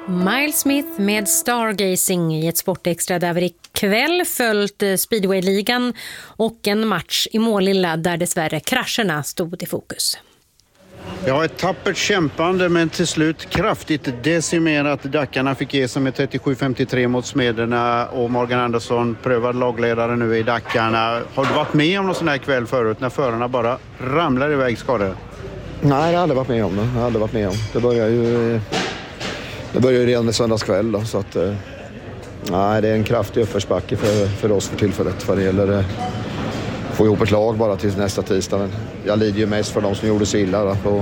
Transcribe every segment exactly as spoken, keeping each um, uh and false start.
Miles Smith med Stargazing i ett Sportextra där vi ikväll följt Speedway-ligan och en match i Målilla där dessvärre krascherna stod i fokus. Ja, ett tappert kämpande men till slut kraftigt decimerat. Dackarna fick ge sig med trettiosju femtiotre mot Smederna och Morgan Andersson, prövad lagledare nu i Dackarna. Har du varit med om någon sån här kväll förut när förarna bara ramlar iväg skador? Nej, jag har aldrig varit med om det. Jag har aldrig varit med om. Det börjar ju, det börjar ju redan med söndagskväll då, så att nej, det är en kraftig uppförsbacke för, för oss för tillfället vad det gäller få ihop ett lag bara till nästa tisdag. Men jag lider ju mest för de som gjorde sig illa. Då.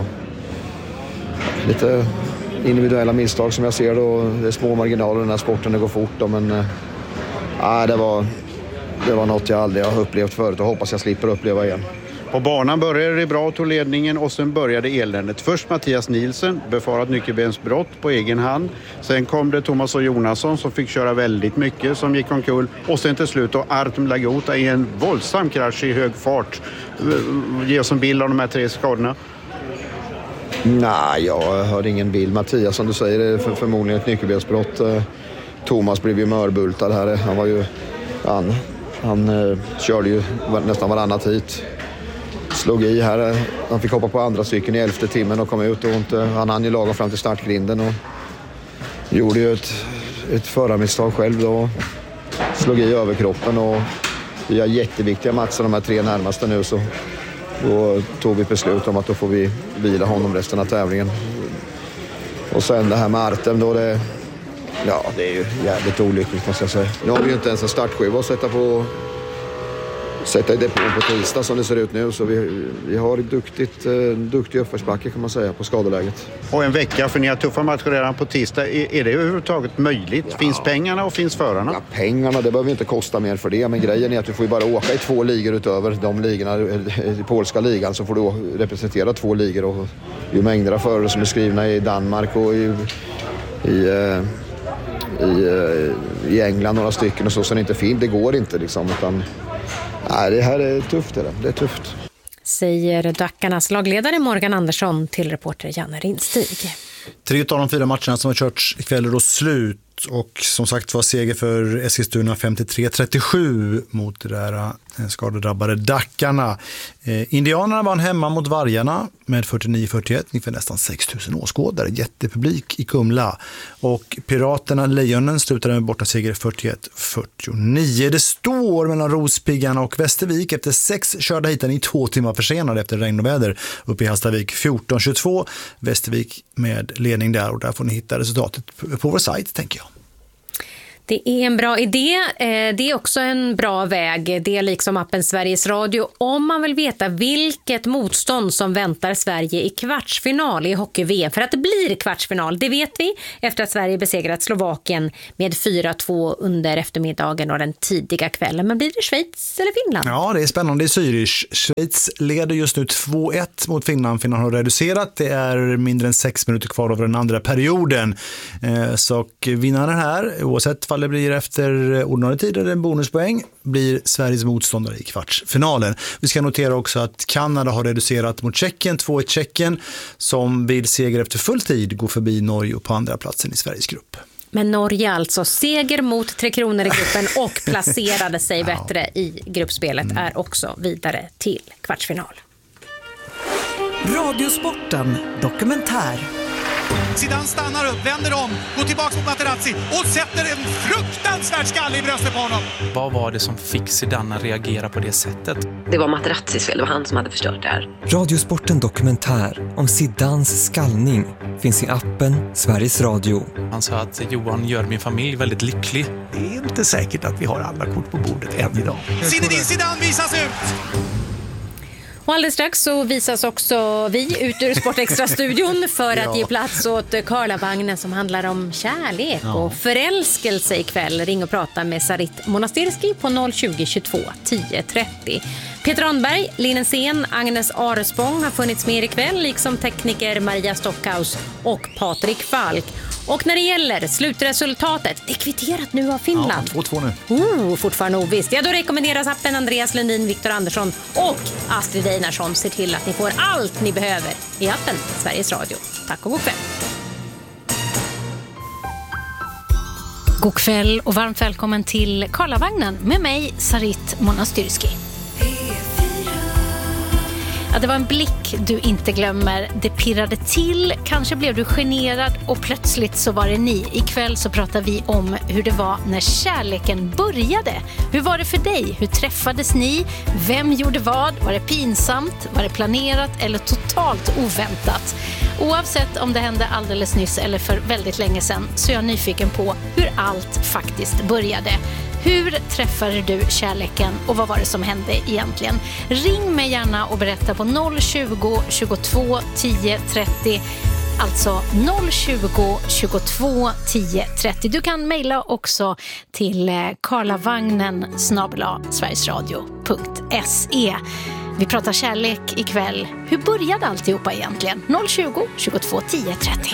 Lite individuella misstag som jag ser då. Det är små marginaler i den här sporten, det går fort. Då, men äh, det, var, det var något jag aldrig har upplevt förut och hoppas jag slipper uppleva igen. På banan började det bra, tog ledningen och sen började eländet. Först Mattias Nielsen, befarat nyckelbensbrott på egen hand. Sen kom det Thomas och Jonasson som fick köra väldigt mycket, som gick omkull. Och sen till slut då Artem Lagota i en våldsam krasch i hög fart. Ge oss en bild av de här tre skadorna. Nej, jag har ingen bild. Mattias, som du säger, är för, förmodligen ett nyckelbensbrott. Thomas blev ju mörbultad här. Han var ju... Han, han uh, körde ju nästan varannat hit. Slog i här. Han fick hoppa på andra cykeln i elfte timmen och kom ut. Och inte, han hann ju laga fram till startgrinden och gjorde ju ett, ett förarmisstag själv då. Slog i överkroppen och vi har jätteviktiga matcher de här tre närmaste nu, så då tog vi beslut om att då får vi vila honom resten av tävlingen. Och sen det här med Artem då, det, ja, det är ju jävligt olyckligt måste jag säga. Nu har vi ju inte ens en startskiva att sätta på sätta i depån på tisdag som det ser ut nu, så vi, vi har duktigt, eh, duktig uppförsbacke kan man säga på skadeläget. Och en vecka, för ni har tuffa matcher redan på tisdag. Är, är det överhuvudtaget möjligt? Ja. Finns pengarna och finns förarna? Ja, pengarna, det behöver inte kosta mer för det, men grejen är att du får ju bara åka i två ligor utöver de ligorna i polska ligan, så får du representera två ligor och det är mängder av förare som är skrivna i Danmark och i, i eh, I, i England några stycken och så, så det inte fint. Det går inte liksom, utan nej, det här är tufft. Det, det är tufft. Säger Dackarnas lagledare Morgan Andersson till reporter Janne Rinstig. Tre av de fyra matcherna som har körts ikväll är då slut. Och som sagt var seger för Eskilstuna femtiotre trettiosju mot det där eh, skadedrabbade Dackarna. Eh, Indianerna vann hemma mot Vargarna med fyrtionio fyrtioett inför nästan sex tusen åskådare. Jättepublik i Kumla. Och Piraterna Lejonen slutade med borta seger fyrtioett fyrtionio. Det står mellan Rospiggarna och Västervik efter sex körda hitan i två timmar försenade efter regn och väder uppe i Hallstavik fjorton tjugotvå. Västervik med ledning där, och där får ni hitta resultatet på vår sajt, tänker jag. Det är en bra idé. Det är också en bra väg. Det är liksom appen Sveriges Radio. Om man vill veta vilket motstånd som väntar Sverige i kvartsfinal i hockey-V M. För att det blir kvartsfinal, det vet vi. Efter att Sverige besegrat Slovakien med fyra två under eftermiddagen och den tidiga kvällen. Men blir det Schweiz eller Finland? Ja, det är spännande i Zürich. Schweiz leder just nu två ett mot Finland. Finland har reducerat. Det är mindre än sex minuter kvar av den andra perioden. Så vinnaren här, oavsett vad det blir efter ordinarie tid eller en bonuspoäng, blir Sveriges motståndare i kvartsfinalen. Vi ska notera också att Kanada har reducerat mot Tjeckien, två ett Tjeckien, som vid seger efter full tid går förbi Norge och på andra platsen i Sveriges grupp. Men Norge alltså seger mot Tre Kronor i gruppen och placerade sig ja. bättre i gruppspelet, mm. är också vidare till kvartsfinal. Radiosporten dokumentär. Zidane stannar upp, vänder om, går tillbaka mot Materazzi och sätter en fruktansvärd skalle i bröstet på honom. Vad var det som fick Zidane att reagera på det sättet? Det var Materazzis fel, det var han som hade förstört det här. Radiosporten dokumentär om Zidanes skallning finns i appen Sveriges Radio. Han sa att Johan gör min familj väldigt lycklig. Det är inte säkert att vi har alla kort på bordet än idag. Zinedine Zidane visas ut! Och alldeles strax så visas också vi ut ur Sportextra-studion för att ja. ge plats åt Karlavagnen som handlar om kärlek ja. och förälskelse ikväll. Ring och prata med Sarit Monastirski på noll tjugo tjugotvå tio trettio. Peter Rönnberg, Linen Sen, Agnes Arespång har funnits med ikväll, liksom tekniker Maria Stockhaus och Patrik Falk. Och när det gäller slutresultatet, det är kvitterat nu av Finland. Ja, två två nu. Oh, fortfarande ovisst. Ja, då rekommenderas appen Andreas Lundin, Viktor Andersson och Astrid Einarsson. Ser till att ni får allt ni behöver i appen Sveriges Radio. Tack och god kväll. God kväll och varmt välkommen till Karlavagnen med mig, Sarit Monastyrski. Ja, det var en blick du inte glömmer. Det pirrade till, kanske blev du generad och plötsligt så var det ni. Ikväll så pratar vi om hur det var när kärleken började. Hur var det för dig? Hur träffades ni? Vem gjorde vad? Var det pinsamt? Var det planerat eller totalt oväntat? Oavsett om det hände alldeles nyss eller för väldigt länge sedan så är jag nyfiken på hur allt faktiskt började. Hur träffade du kärleken och vad var det som hände egentligen? Ring mig gärna och berätta på noll tjugo, tjugotvå, tio, trettio. Alltså noll tjugo, tjugotvå, tio, trettio. Du kan mejla också till karlavagnen snabel-a sverigesradio punkt se. Vi pratar kärlek ikväll. Hur började alltihopa egentligen? noll tjugo, tjugotvå, tio, trettio.